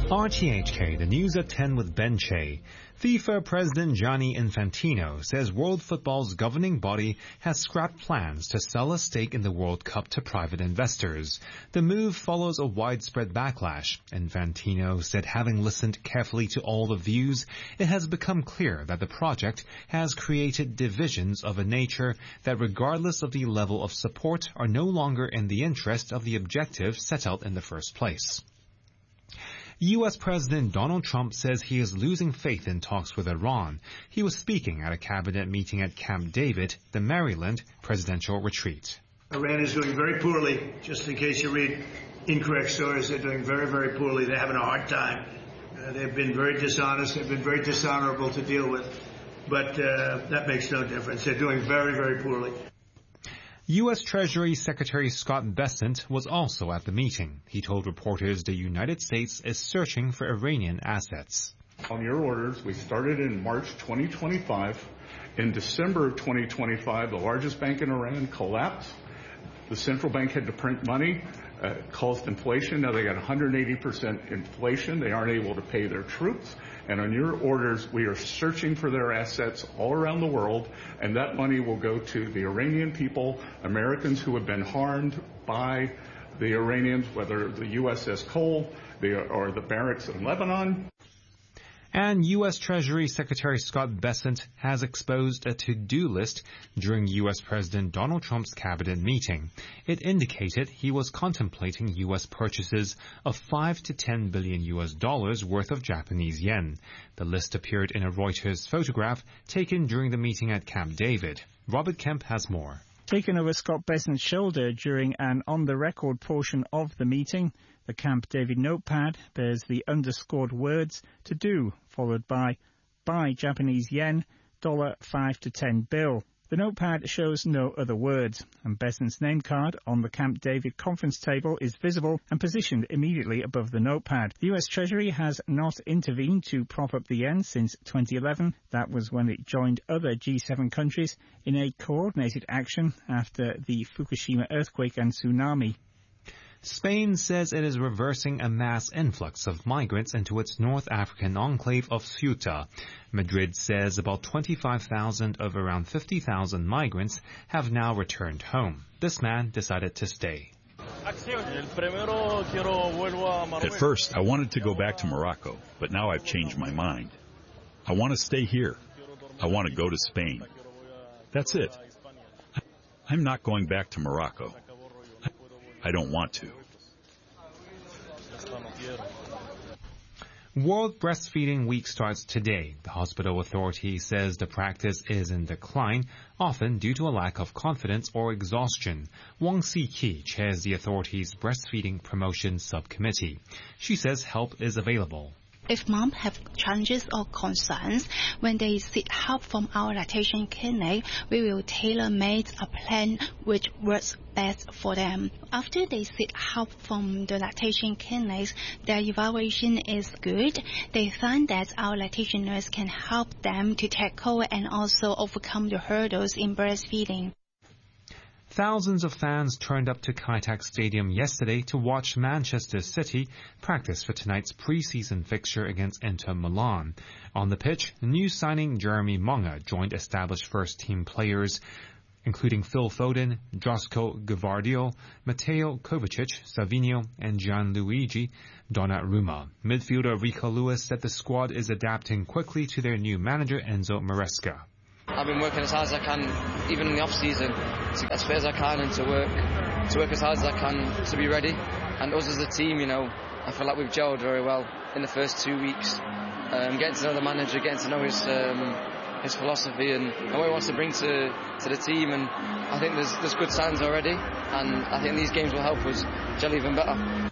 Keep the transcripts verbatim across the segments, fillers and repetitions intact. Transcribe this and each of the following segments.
R T H K, the news at ten with Ben Che. FIFA President Gianni Infantino says World Football's governing body has scrapped plans to sell a stake in the World Cup to private investors. The move follows a widespread backlash. Infantino said having listened carefully to all the views, it has become clear that the project has created divisions of a nature that, regardless of the level of support, are no longer in the interest of the objective set out in the first place. U S President Donald Trump says he is losing faith in talks with Iran. He was speaking at a cabinet meeting at Camp David, the Maryland presidential retreat. Iran is doing very poorly. Just in case you read incorrect stories, they're doing very, very poorly. They're having a hard time. Uh, they've been very dishonest. They've been very dishonorable to deal with. But uh, that makes no difference. They're doing very, very poorly. U S Treasury Secretary Scott Bessent was also at the meeting. He told reporters the United States is searching for Iranian assets. On your orders, we started in March twenty twenty-five. In December of twenty twenty-five, the largest bank in Iran collapsed. The central bank had to print money, uh, caused inflation. Now they got one hundred eighty percent inflation. They aren't able to pay their troops. And on your orders, we are searching for their assets all around the world, and that money will go to the Iranian people, Americans who have been harmed by the Iranians, whether the U S S Cole or the barracks in Lebanon. And U S Treasury Secretary Scott Bessent has exposed a to-do list during U S President Donald Trump's cabinet meeting. It indicated he was contemplating U S purchases of five to ten billion U S dollars worth of Japanese yen. The list appeared in a Reuters photograph taken during the meeting at Camp David. Robert Kemp has more. Taken over Scott Bessent's shoulder during an on-the-record portion of the meeting, the Camp David notepad bears the underscored words "to do," followed by "buy Japanese yen, dollar five to ten bill." The notepad shows no other words, and Bessent's name card on the Camp David conference table is visible and positioned immediately above the notepad. The U S Treasury has not intervened to prop up the yen since twenty eleven. That was when it joined other G seven countries in a coordinated action after the Fukushima earthquake and tsunami. Spain says it is reversing a mass influx of migrants into its North African enclave of Ceuta. Madrid says about twenty-five thousand of around fifty thousand migrants have now returned home. This man decided to stay. At first, I wanted to go back to Morocco, but now I've changed my mind. I want to stay here. I want to go to Spain. That's it. I'm not going back to Morocco. I don't want to. World Breastfeeding Week starts today. The hospital authority says the practice is in decline, often due to a lack of confidence or exhaustion. Wang Si-ki chairs the authority's breastfeeding promotion subcommittee. She says help is available. If moms have challenges or concerns, when they seek help from our lactation clinic, we will tailor-make a plan which works best for them. After they seek help from the lactation clinics, their evaluation is good. They find that our lactation nurse can help them to tackle and also overcome the hurdles in breastfeeding. Thousands of fans turned up to Kai Tak Stadium yesterday to watch Manchester City practice for tonight's pre-season fixture against Inter Milan. On the pitch, new signing Jeremy Monga joined established first-team players including Phil Foden, Josko Gvardiol, Mateo Kovacic, Savinho, and Gianluigi Donnarumma. Midfielder Rico Lewis said the squad is adapting quickly to their new manager Enzo Maresca. I've been working as hard as I can, even in the off-season, to, as fit as I can and to work to work as hard as I can to be ready. And us as a team, you know, I feel like we've gelled very well in the first two weeks. Um, getting to know the manager, getting to know his um, his philosophy and, and what he wants to bring to, to the team. And I think there's there's good signs already. And I think these games will help us gel even better.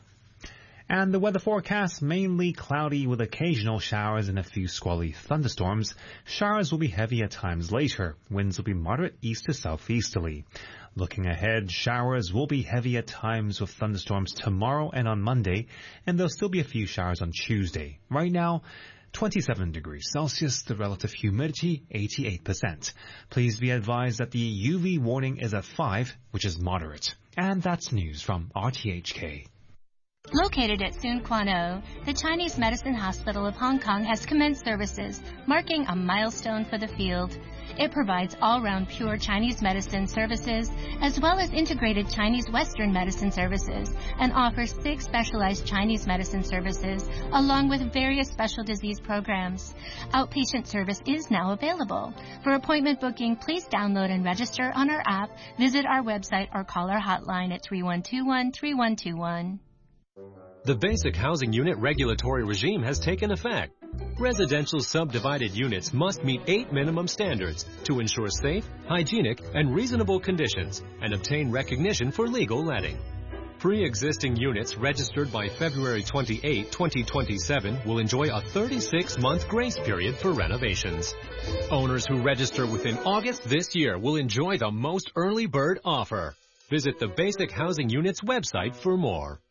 And the weather forecast, mainly cloudy with occasional showers and a few squally thunderstorms. Showers will be heavy at times later. Winds will be moderate east to southeasterly. Looking ahead, showers will be heavy at times with thunderstorms tomorrow and on Monday, and there'll still be a few showers on Tuesday. Right now, twenty-seven degrees Celsius, the relative humidity eighty-eight percent. Please be advised that the U V warning is at five, which is moderate. And that's news from R T H K. Located at Soon Kwan O, the Chinese Medicine Hospital of Hong Kong has commenced services, marking a milestone for the field. It provides all-round pure Chinese medicine services, as well as integrated Chinese Western medicine services, and offers six specialized Chinese medicine services, along with various special disease programs. Outpatient service is now available. For appointment booking, please download and register on our app, visit our website, or call our hotline at three one two one, three one two one. The Basic Housing Unit regulatory regime has taken effect. Residential subdivided units must meet eight minimum standards to ensure safe, hygienic, and reasonable conditions and obtain recognition for legal letting. Pre-existing units registered by February twenty-eighth, twenty twenty-seven will enjoy a thirty-six month grace period for renovations. Owners who register within August this year will enjoy the most early bird offer. Visit the Basic Housing Unit's website for more.